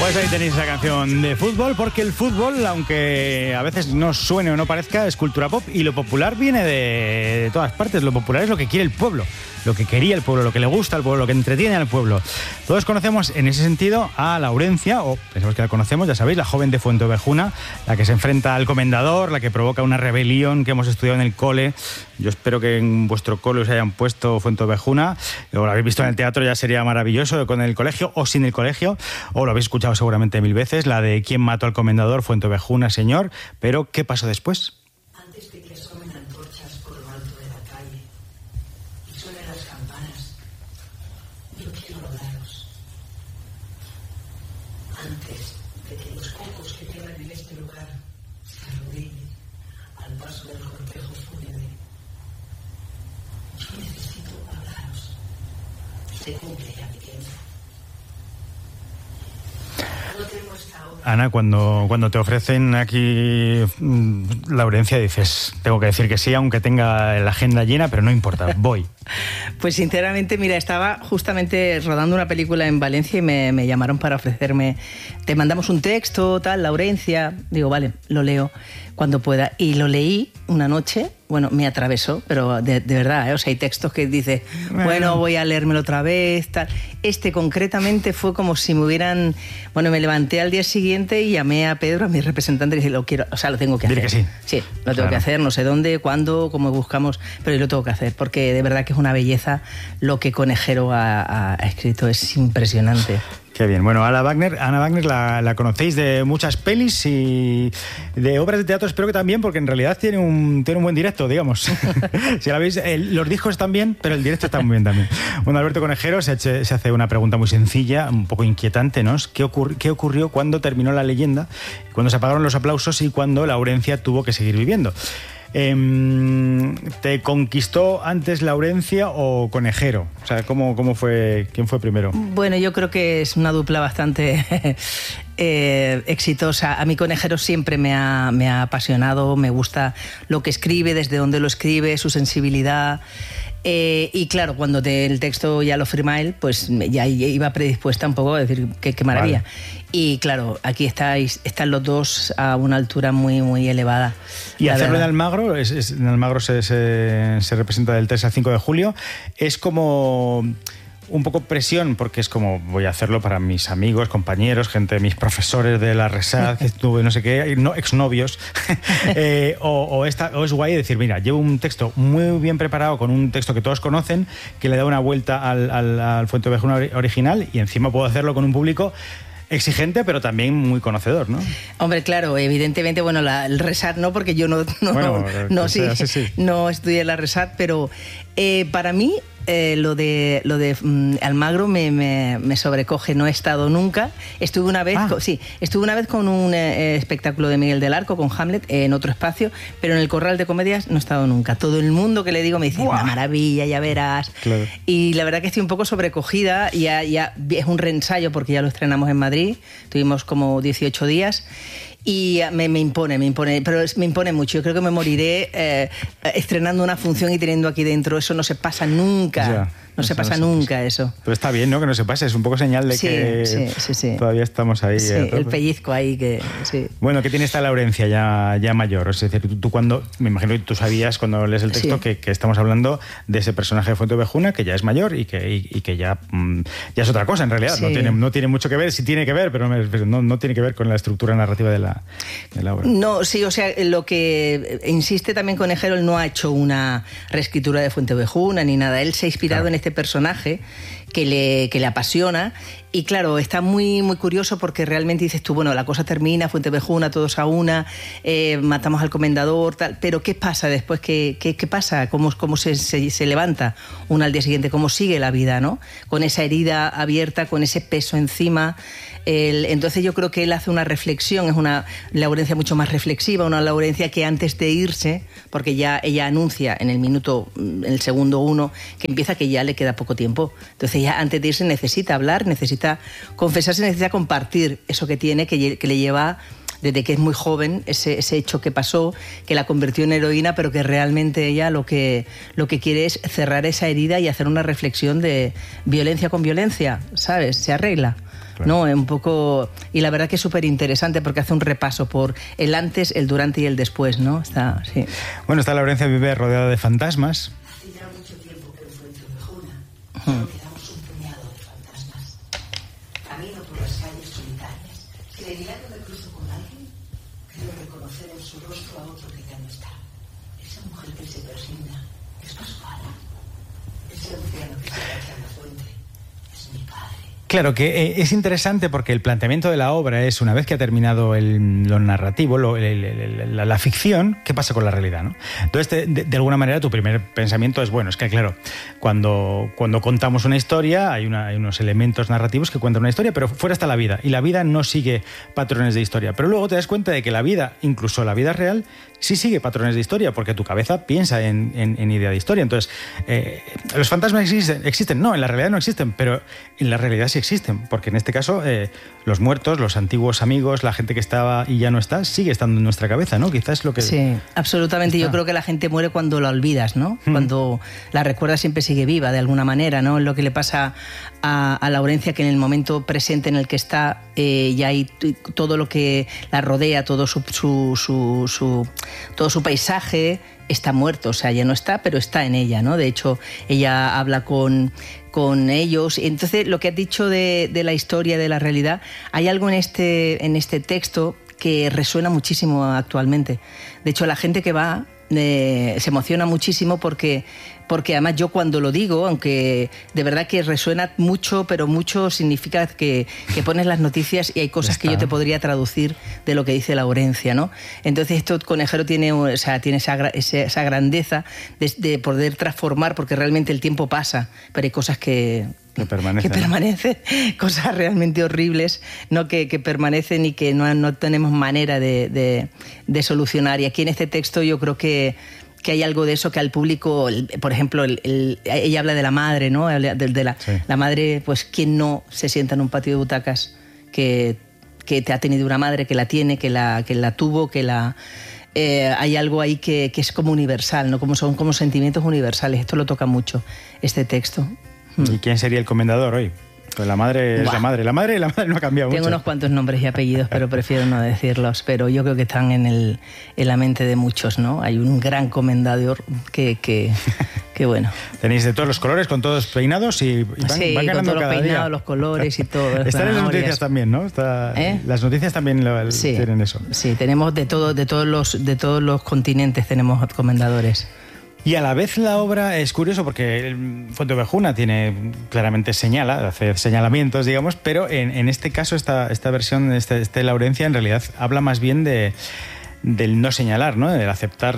Pues ahí tenéis esa canción de fútbol, porque el fútbol, aunque a veces no suene o no parezca, es cultura pop, y lo popular viene de todas partes. Lo popular es lo que quiere el pueblo, lo que quería el pueblo, lo que le gusta al pueblo, lo que entretiene al pueblo. Todos conocemos en ese sentido a Laurencia, o pensamos que la conocemos, ya sabéis, la joven de Fuenteovejuna, la que se enfrenta al comendador, la que provoca una rebelión que hemos estudiado en el cole. Yo espero que en vuestro cole os hayan puesto Fuenteovejuna, o lo habéis visto en el teatro, ya sería maravilloso, con el colegio o sin el colegio, o lo habéis escuchado seguramente 1000 veces, la de ¿Quién mató al comendador? Fuenteovejuna, señor. Pero ¿qué pasó después? Antes de que asomen antorchas por lo alto de la calle y suenen las campanas, yo quiero hablaros. Antes de que los pocos que quedan en este lugar se arrodillen al paso del cortejo fúnebre, yo necesito hablaros. Se cumple ya mi tiempo. No tengo esta obra. Ana, cuando te ofrecen aquí Laurencia, dices, tengo que decir que sí, aunque tenga la agenda llena, pero no importa, voy. Pues sinceramente, mira, estaba justamente rodando una película en Valencia y me llamaron para ofrecerme, te mandamos un texto, tal, Laurencia. Digo, vale, lo leo cuando pueda. Y lo leí una noche, bueno, me atravesó, pero de verdad, ¿eh? O sea, hay textos que dices, bueno, voy a leérmelo otra vez, tal. Este concretamente fue como si me hubieran... Bueno, me levanté al día siguiente y llamé a Pedro, a mi representante, y le dije, lo quiero, o sea, lo tengo que hacer. Dile que sí. Sí, lo tengo que hacer, no sé dónde, cuándo, cómo buscamos, pero yo lo tengo que hacer, porque de verdad que es una belleza lo que Conejero ha escrito, es impresionante. Qué bien. Bueno, Ana Wagner la conocéis de muchas pelis y de obras de teatro, espero que también, porque en realidad tiene un buen directo, digamos. Si la veis, los discos están bien, pero el directo está muy bien también. Bueno, Alberto Conejero se hace una pregunta muy sencilla, un poco inquietante, ¿no? ¿Qué ocurrió cuando terminó la leyenda, cuando se apagaron los aplausos y cuando Laurencia tuvo que seguir viviendo? ¿Te conquistó antes Laurencia o Conejero? O sea, ¿cómo fue? ¿Quién fue primero? Bueno, yo creo que es una dupla bastante exitosa. A mí Conejero siempre me ha apasionado, me gusta lo que escribe, desde dónde lo escribe, su sensibilidad. Y claro, cuando el texto ya lo firma él, pues ya iba predispuesta un poco a decir qué maravilla. Vale. Y claro, aquí están los dos a una altura muy, muy elevada. Y hacerlo en Almagro, en Almagro se representa del 3 al 5 de julio, es como un poco presión, porque es como, voy a hacerlo para mis amigos, compañeros, gente, mis profesores de la RESAD, que tuve no sé qué, exnovios, o es guay decir, mira, llevo un texto muy bien preparado, con un texto que todos conocen, que le da una vuelta al Fuenteovejuna original, y encima puedo hacerlo con un público exigente, pero también muy conocedor, ¿no? Hombre, claro, evidentemente, bueno, el RESAD no, porque yo no estudié la RESAD, pero para mí lo de Almagro me sobrecoge. No he estado nunca. Estuve una vez con un espectáculo de Miguel del Arco, con Hamlet, en otro espacio, pero en el Corral de Comedias no he estado nunca. Todo el mundo que le digo me dice, una maravilla, ya verás. Claro. Y la verdad que estoy un poco sobrecogida. Ya es un reensayo, porque ya lo estrenamos en Madrid. Tuvimos como 18 días. Y me impone, pero me impone mucho. Yo creo que me moriré estrenando una función y teniendo aquí dentro. Eso no se pasa nunca. Ya, no se pasa nunca eso. Pero está bien, ¿no? Que no se pase. Es un poco señal de que todavía estamos ahí. Sí, el pellizco ahí que... Sí. Bueno, ¿qué tiene esta Laurencia ya mayor? Es decir, tú cuando... Me imagino que tú sabías cuando lees el texto que estamos hablando de ese personaje de Fuenteovejuna, que ya es mayor y que ya es otra cosa en realidad. Sí. No tiene mucho que ver, sí tiene que ver, pero no tiene que ver con la estructura narrativa de la obra. No, sí, o sea, lo que insiste también Conejero, él no ha hecho una reescritura de Fuenteovejuna ni nada. Él se ha inspirado en este personaje que le apasiona. Y claro, está muy, muy curioso, porque realmente dices tú, bueno, la cosa termina, Fuenteovejuna, todos a una, matamos al comendador, tal, pero ¿qué pasa después? ¿Qué pasa? ¿Cómo se levanta uno al día siguiente? ¿Cómo sigue la vida, no? Con esa herida abierta, con ese peso encima. Entonces yo creo que él hace una reflexión, es una Laurencia mucho más reflexiva, una Laurencia que antes de irse, porque ya ella anuncia en el segundo 1, que empieza que ya le queda poco tiempo. Entonces ya antes de irse necesita hablar, necesita confesarse, necesita compartir eso que tiene, que le lleva desde que es muy joven, ese hecho que pasó, que la convirtió en heroína, pero que realmente ella lo que quiere es cerrar esa herida y hacer una reflexión de violencia con violencia, ¿sabes? Se arregla. ¿no? Un poco... Y la verdad que es súper interesante porque hace un repaso por el antes, el durante y el después, ¿no? Está, sí. Bueno, está Laurencia Viver rodeada de fantasmas. Hace ya mucho tiempo que en Fuenteovejuna solo quedamos un puñado de fantasmas. Camino por las calles solitarias. Si de milagro me cruzo con alguien, creo reconocer en su rostro a otro que ya no está. Esa mujer que se persigna es Pascuala. Ese anciano que se agacha en la fuente es mi padre. Claro que es interesante porque el planteamiento de la obra es, una vez que ha terminado lo narrativo, la ficción, ¿qué pasa con la realidad, ¿no? Entonces, de alguna manera, tu primer pensamiento es, bueno, es que claro, cuando contamos una historia, hay unos elementos narrativos que cuentan una historia, pero fuera está la vida, y la vida no sigue patrones de historia. Pero luego te das cuenta de que la vida, incluso la vida real, sí sigue patrones de historia, porque tu cabeza piensa en idea de historia. Entonces, los fantasmas existen, no, en la realidad no existen, pero en la realidad sí existen, porque en este caso los muertos, los antiguos amigos, la gente que estaba y ya no está, sigue estando en nuestra cabeza, ¿no? Quizás es lo que... Sí, absolutamente. Yo creo que la gente muere cuando la olvidas, ¿no? Cuando la recuerdas siempre sigue viva de alguna manera, ¿no? Es lo que le pasa a Laurencia, que en el momento presente en el que está ya hay todo lo que la rodea, todo todo su paisaje está muerto, o sea, ya no está, pero está en ella, ¿no? De hecho, ella habla con ellos. Entonces, lo que has dicho de la historia, de la realidad, hay algo en este texto que resuena muchísimo actualmente. De hecho, la gente que va se emociona muchísimo porque además yo cuando lo digo, aunque de verdad que resuena mucho, pero mucho significa que pones las noticias y hay cosas que yo te podría traducir de lo que dice Laurencia, ¿no? Entonces esto Conejero tiene esa grandeza de poder transformar, porque realmente el tiempo pasa, pero hay cosas que permanecen, cosas realmente horribles, ¿no? que permanecen y que no tenemos manera de solucionar. Y aquí en este texto yo creo que hay algo de eso que al público, por ejemplo, ella habla de la madre, ¿no? La madre, pues, ¿quién no se sienta en un patio de butacas que te ha tenido una madre, que la tiene, que la tuvo, hay algo ahí que es como universal, ¿no? Son como sentimientos universales. Esto lo toca mucho, este texto. ¿Y quién sería el comendador hoy? Pues la madre es la madre. La madre no ha cambiado mucho. Tengo unos cuantos nombres y apellidos, pero prefiero no decirlos. Pero yo creo que están en la mente de muchos, ¿no? Hay un gran comendador que bueno. Tenéis de todos los colores, con todos peinados y van ganando con todos cada los peinados, día. Los colores y todo. Están en las noticias también, ¿no? Las noticias también tienen eso. Sí, tenemos de todos los continentes tenemos comendadores. Y a la vez la obra es curioso porque Fuenteovejuna claramente hace señalamientos, digamos, pero en este caso esta versión, este Laurencia, en realidad habla más bien del no señalar, ¿no? Del aceptar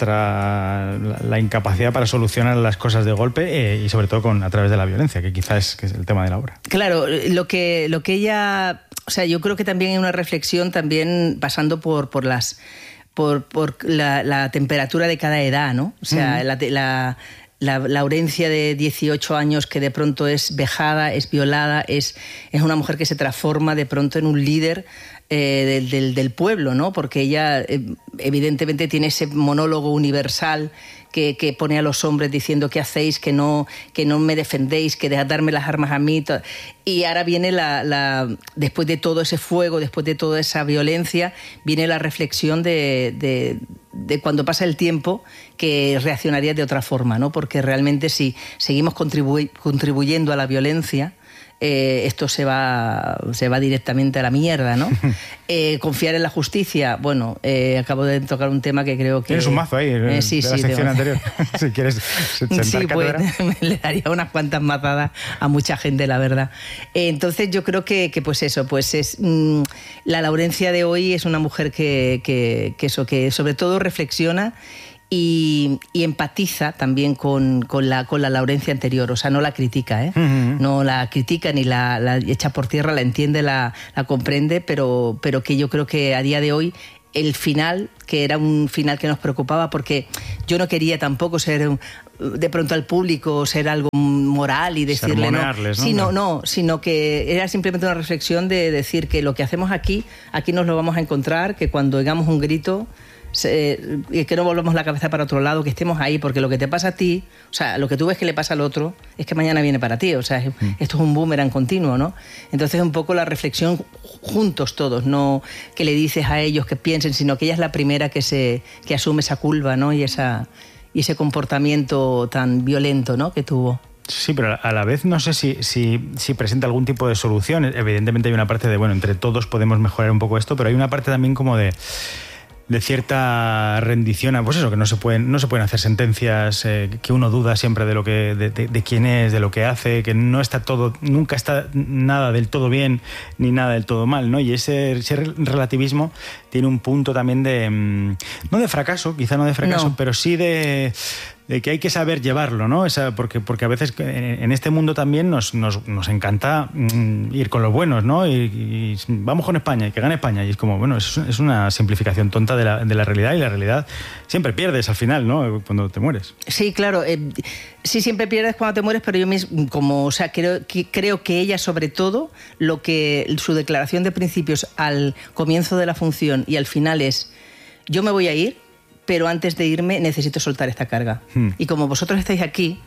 la incapacidad para solucionar las cosas de golpe y sobre todo a través de la violencia, que quizás es el tema de la obra. Claro, lo que ella... O sea, yo creo que también hay una reflexión también pasando por la temperatura de cada edad, ¿no? O sea, la Laurencia de 18 años que de pronto es vejada, es violada, es una mujer que se transforma de pronto en un líder del pueblo, ¿no? Porque ella evidentemente tiene ese monólogo universal que pone a los hombres diciendo ¿qué hacéis? Que no me defendéis, que dejad darme las armas a mí. Y ahora viene después de todo ese fuego, después de toda esa violencia, viene la reflexión de cuando pasa el tiempo, que reaccionaría de otra forma, ¿no? Porque realmente si seguimos contribuyendo a la violencia, esto se va directamente a la mierda, ¿no? Confiar en la justicia, bueno, acabo de tocar un tema que creo que... Tienes un mazo ahí, la sección anterior. Si quieres sí, pues le daría unas cuantas mazadas a mucha gente, la verdad. Entonces yo creo que pues eso, pues es la Laurencia de hoy es una mujer que sobre todo reflexiona y empatiza también con la Laurencia anterior, o sea, no la critica, ¿eh? Uh-huh. No la critica ni la echa por tierra, la entiende, la comprende, pero que yo creo que a día de hoy el final, que era un final que nos preocupaba, porque yo no quería tampoco ser de pronto al público, ser algo moral y decirle no, sino que era simplemente una reflexión de decir que lo que hacemos aquí nos lo vamos a encontrar, que cuando oigamos un grito que no volvamos la cabeza para otro lado, que estemos ahí, porque lo que te pasa a ti, o sea, lo que tú ves que le pasa al otro, es que mañana viene para ti, o sea, esto es un boomerang continuo, ¿no? Entonces un poco la reflexión juntos todos, no que le dices a ellos que piensen, sino que ella es la primera que asume esa culpa, ¿no? Y ese comportamiento tan violento, ¿no?, que tuvo. Sí, pero a la vez no sé si presenta algún tipo de solución. Evidentemente hay una parte de, bueno, entre todos podemos mejorar un poco esto, pero hay una parte también como de cierta rendición a, pues eso, que no se pueden hacer sentencias, que uno duda siempre de lo que de quién es, de lo que hace, que no está todo, nunca está nada del todo bien ni nada del todo mal, ¿no? Y ese relativismo tiene un punto también de no de fracaso, quizá no de fracaso, no, pero sí de que hay que saber llevarlo, ¿no? Porque a veces en este mundo también nos encanta ir con los buenos, ¿no? Y vamos con España, y que gane España. Y es como, bueno, es una simplificación tonta de la realidad, y la realidad siempre pierdes al final, ¿no? Cuando te mueres. Sí, claro. Sí, siempre pierdes cuando te mueres, pero yo mismo, creo que ella, sobre todo, su declaración de principios al comienzo de la función y al final es: yo me voy a ir, pero antes de irme necesito soltar esta carga. Y como vosotros estáis aquí,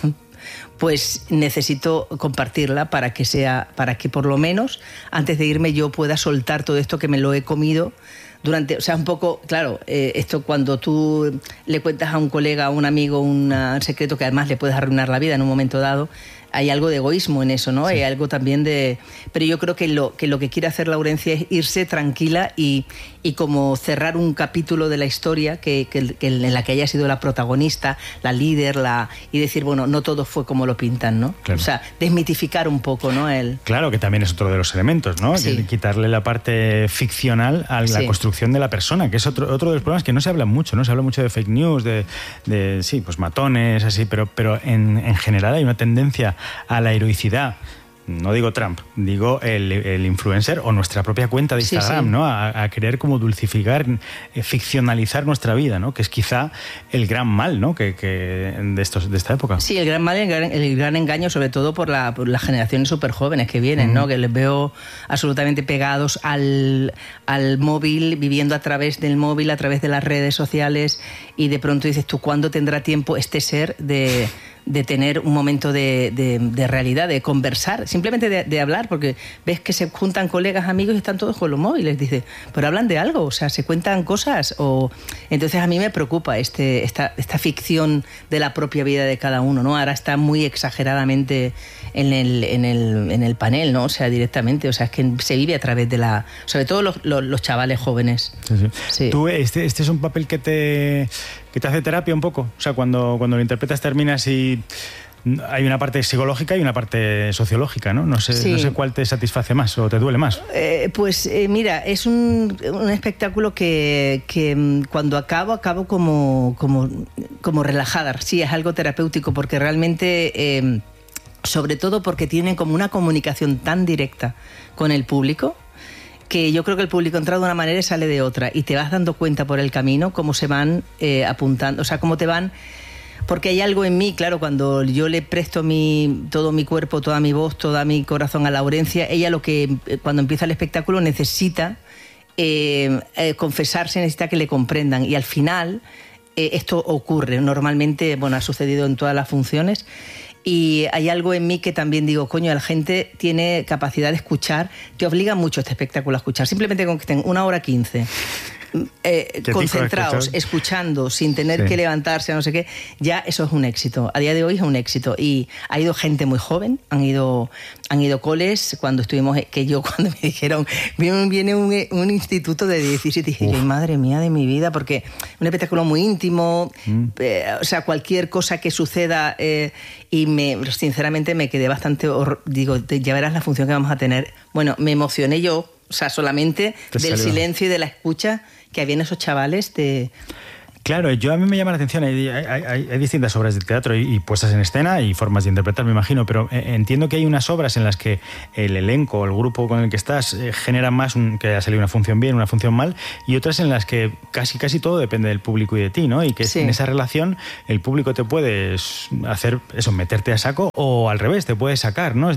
pues necesito compartirla para que por lo menos antes de irme yo pueda soltar todo esto que me lo he comido durante, o sea, un poco, claro, esto cuando tú le cuentas a un colega, a un amigo, un secreto que además le puedes arruinar la vida en un momento dado, hay algo de egoísmo en eso, ¿no? Sí. Hay algo también de... Pero yo creo que lo que quiere hacer Laurencia es irse tranquila y como cerrar un capítulo de la historia que en la que haya sido la protagonista, la líder, y decir, bueno, no todo fue como lo pintan, ¿no? Claro. O sea, desmitificar un poco, ¿no? Claro, que también es otro de los elementos, ¿no? Sí. Quitarle la parte ficcional a la construcción de la persona, que es otro de los problemas que no se habla mucho, ¿no? Se habla mucho de fake news, de sí, pues matones, así, pero en general hay una tendencia a la heroicidad. No digo Trump, digo el influencer o nuestra propia cuenta de Instagram, sí. ¿no? A querer como dulcificar, ficcionalizar nuestra vida, ¿no? Que es quizá el gran mal, ¿no? que de esta época. Sí, el gran mal, el gran engaño, sobre todo por las generaciones súper jóvenes que vienen, ¿no? Que les veo absolutamente pegados al móvil, viviendo a través del móvil, a través de las redes sociales, y de pronto dices tú, ¿cuándo tendrá tiempo este ser de tener un momento de realidad, de conversar, simplemente de hablar, porque ves que se juntan colegas, amigos y están todos con los móviles, dice, pero hablan de algo, o sea, se cuentan cosas, entonces a mí me preocupa esta ficción de la propia vida de cada uno, ¿no? Ahora está muy exageradamente en el panel, ¿no? O sea, directamente, o sea, es que se vive a través de sobre todo los chavales jóvenes. Sí. Sí. Tú, este es un papel que te hace terapia un poco, o sea, cuando lo interpretas terminas y hay una parte psicológica y una parte sociológica, ¿no? No sé cuál te satisface más o te duele más. Mira, es un espectáculo que cuando acabo como relajada. Sí, es algo terapéutico porque realmente, sobre todo porque tienen como una comunicación tan directa con el público, que yo creo que el público entra de una manera y sale de otra, y te vas dando cuenta por el camino cómo se van apuntando, o sea, cómo te van... Porque hay algo en mí, claro, cuando yo le presto todo mi cuerpo, toda mi voz, todo mi corazón a Laurencia, ella cuando empieza el espectáculo necesita confesarse, necesita que le comprendan, y al final esto ocurre, normalmente, bueno, ha sucedido en todas las funciones. Y hay algo en mí que también digo, coño, la gente tiene capacidad de escuchar, te obliga mucho este espectáculo a escuchar. Simplemente con que estén 1h15 concentrados, escuchando, sin tener que levantarse, no sé qué, ya eso es un éxito. A día de hoy es un éxito. Y ha ido gente muy joven, han ido coles, cuando me dijeron, viene un instituto de 17, dije, madre mía de mi vida, porque un espectáculo muy íntimo, o sea, cualquier cosa que suceda, y sinceramente me quedé bastante, digo, ya verás la función que vamos a tener. Bueno, me emocioné yo, o sea, solamente del silencio y de la escucha que había en esos chavales Claro, a mí me llama la atención, hay distintas obras de teatro y puestas en escena y formas de interpretar, me imagino, pero entiendo que hay unas obras en las que el elenco, el grupo con el que estás, genera más que haya salido una función bien, una función mal, y otras en las que casi todo depende del público y de ti, ¿no? Y que sí, en esa relación el público te puede hacer eso, meterte a saco, o al revés, te puede sacar, ¿no?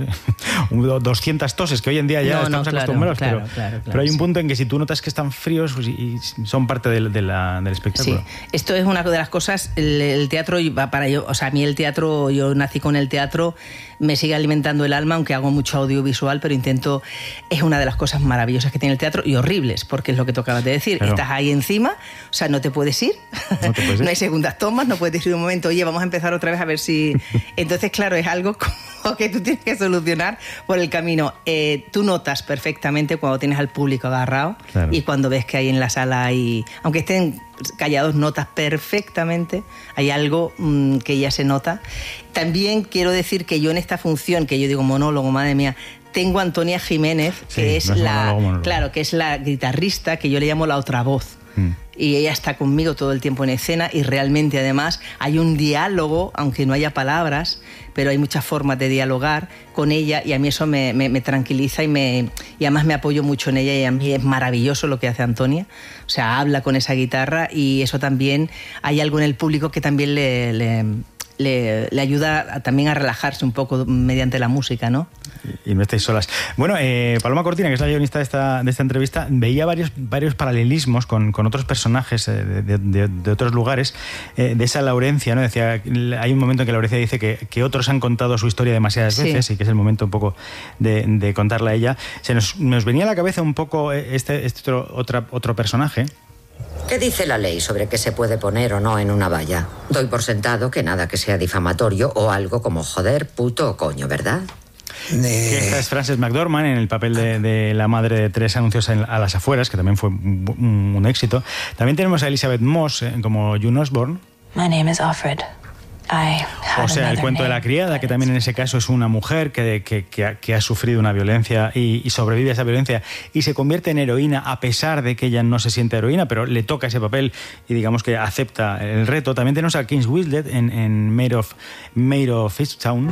200 toses, que hoy en día ya estamos acostumbrados, pero hay un punto en que si tú notas que están fríos pues, y son parte del espectáculo. Sí, esto es una de las cosas, el teatro va para yo, o sea, a mí el teatro, yo nací con el teatro, me sigue alimentando el alma, aunque hago mucho audiovisual, pero es una de las cosas maravillosas que tiene el teatro y horribles, porque es lo que tú acabas de decir, claro. Estás ahí encima, o sea, no te puedes ir, no hay segundas tomas, no puedes decir un momento, oye, vamos a empezar otra vez a ver si... Entonces, claro, es algo como que tú tienes que solucionar por el camino. Tú notas perfectamente cuando tienes al público agarrado, claro. Y cuando ves que hay en la sala hay, aunque estén callados, notas perfectamente, hay algo que ya se nota. También quiero decir que yo en esta función, que yo digo monólogo, madre mía, tengo a Antonia Jiménez, que es monólogo. Claro, que es la guitarrista, que yo le llamo la otra voz. Y ella está conmigo todo el tiempo en escena y realmente además hay un diálogo, aunque no haya palabras, pero hay muchas formas de dialogar con ella y a mí eso me tranquiliza y además me apoyo mucho en ella y a mí es maravilloso lo que hace Antonia. O sea, habla con esa guitarra y eso también, hay algo en el público que también le ayuda también a relajarse un poco mediante la música, ¿no? Y no estáis solas. Bueno, Paloma Cortina, que es la guionista de esta entrevista, veía varios paralelismos con otros personajes de otros lugares, de esa Laurencia, ¿no? Decía, hay un momento en que Laurencia dice que otros han contado su historia demasiadas veces y que es el momento un poco de contarla a ella. Nos venía a la cabeza un poco otro personaje. ¿Qué dice la ley sobre qué se puede poner o no en una valla? Doy por sentado que nada que sea difamatorio o algo como joder, puto o coño, ¿verdad? Esta es Frances McDormand en el papel de la madre de 3 anuncios a las afueras, que también fue un éxito. También tenemos a Elizabeth Moss como June Osborne. My name is Alfred. O sea, el cuento de la criada, que también en ese caso es una mujer que ha sufrido una violencia y sobrevive a esa violencia y se convierte en heroína a pesar de que ella no se siente heroína, pero le toca ese papel y digamos que acepta el reto. También tenemos a Kate Winslet en Maid of Easttown.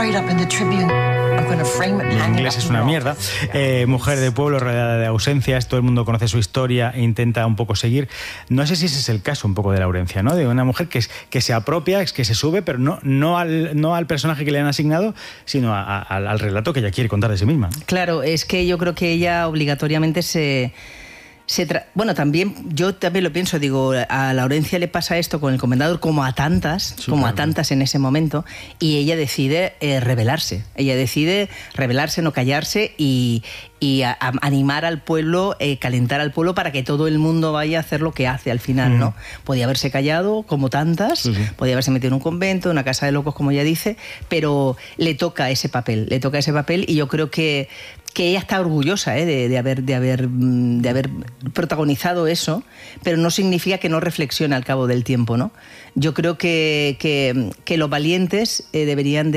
En inglés es una mierda. Mujer de pueblo rodeada de ausencias, todo el mundo conoce su historia e intenta un poco seguir. No sé si ese es el caso un poco de Laurencia, ¿no? De una mujer que se apropia, que se sube, pero no al personaje que le han asignado, sino al relato que ella quiere contar de sí misma. Claro, es que yo creo que ella obligatoriamente bueno, yo también lo pienso, digo, a Laurencia le pasa esto con el Comendador como a tantas, en ese momento, y ella decide rebelarse, no callarse y animar al pueblo, calentar al pueblo para que todo el mundo vaya a hacer lo que hace al final, ¿no? Podía haberse callado como tantas, podía haberse metido en un convento, en una casa de locos, como ella dice, pero le toca ese papel y yo creo que ella está orgullosa de haber protagonizado eso, pero no significa que no reflexione al cabo del tiempo, ¿no? Yo creo que los valientes deberían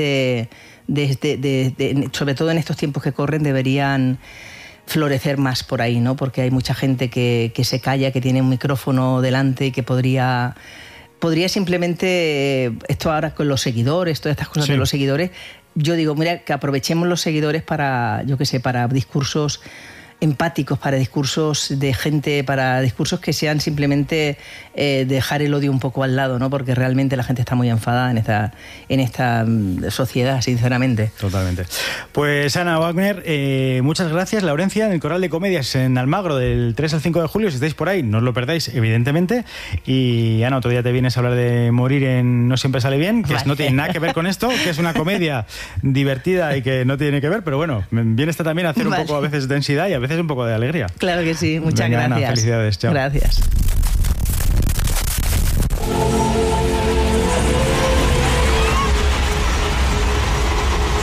sobre todo en estos tiempos que corren, deberían florecer más por ahí, ¿no? Porque hay mucha gente que se calla, que tiene un micrófono delante y que podría simplemente, esto ahora con los seguidores, todas estas cosas de los seguidores, yo digo, mira, que aprovechemos los seguidores para, yo qué sé, para discursos empáticos, para discursos de gente, para discursos que sean simplemente dejar el odio un poco al lado, ¿no? Porque realmente la gente está muy enfadada en esta sociedad, sinceramente. Totalmente. Pues Ana Wagner, muchas gracias. Laurencia, en el Coral de Comedias en Almagro del 3 al 5 de julio, si estáis por ahí, no os lo perdáis, evidentemente. Y Ana, otro día te vienes a hablar de morir en No siempre sale bien, que no tiene nada que ver con esto, que es una comedia divertida y que no tiene que ver, pero bueno, vienes también a hacer un poco a veces densidad y a veces un poco de alegría. Claro que sí, muchas gracias. Ana, felicidades, chao. Gracias.